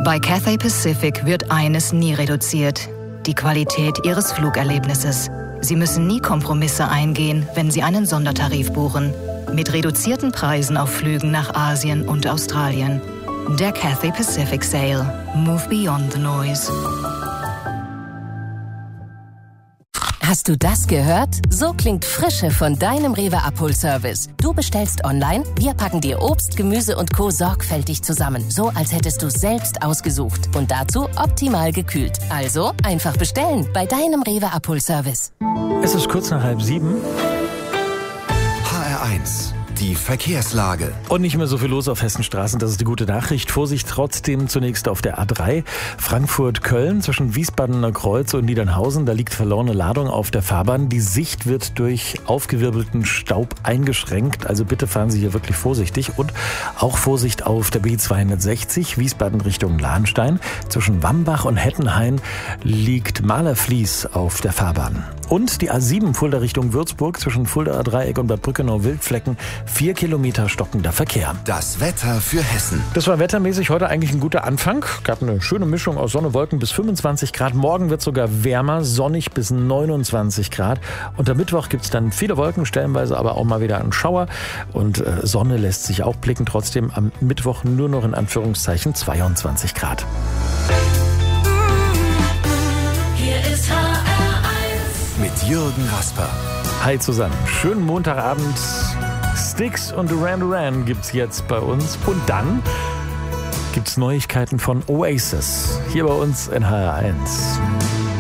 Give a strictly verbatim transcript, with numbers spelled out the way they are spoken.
Bei Cathay Pacific wird eines nie reduziert: die Qualität Ihres Flugerlebnisses. Sie müssen nie Kompromisse eingehen, wenn Sie einen Sondertarif buchen. Mit reduzierten Preisen auf Flügen nach Asien und Australien. Der Cathay Pacific Sale. Move beyond the noise. Hast du das gehört? So klingt Frische von deinem Rewe Abholservice. Du bestellst online, wir packen dir Obst, Gemüse und Co. sorgfältig zusammen. So, als hättest du es selbst ausgesucht. Und dazu optimal gekühlt. Also einfach bestellen bei deinem Rewe Abholservice. Es ist kurz nach halb sieben. H R eins. Die Verkehrslage. Und nicht mehr so viel los auf Hessenstraßen, das ist die gute Nachricht. Vorsicht trotzdem zunächst auf der A drei, Frankfurt-Köln, zwischen Wiesbadener Kreuz und Niedernhausen. Da liegt verlorene Ladung auf der Fahrbahn. Die Sicht wird durch aufgewirbelten Staub eingeschränkt, also bitte fahren Sie hier wirklich vorsichtig. Und auch Vorsicht auf der B zweihundertsechzig, Wiesbaden Richtung Lahnstein. Zwischen Wambach und Hettenhain liegt Malerfließ auf der Fahrbahn. Und die A sieben Fulda Richtung Würzburg, zwischen Fuldaer Dreieck und Bad Brückenau-Wildflecken, vier Kilometer stockender Verkehr. Das Wetter für Hessen. Das war wettermäßig heute eigentlich ein guter Anfang. Gab eine schöne Mischung aus Sonne, Wolken bis fünfundzwanzig Grad. Morgen wird sogar wärmer, sonnig bis neunundzwanzig Grad. Und am Mittwoch gibt es dann viele Wolken, stellenweise aber auch mal wieder einen Schauer. Und äh, Sonne lässt sich auch blicken. Trotzdem am Mittwoch nur noch in Anführungszeichen zweiundzwanzig Grad. Hier ist H R eins mit Jürgen Rasper. Hi zusammen, schönen Montagabend. Styx und Duran Duran gibt's jetzt bei uns. Und dann gibt's Neuigkeiten von Oasis hier bei uns in H R eins.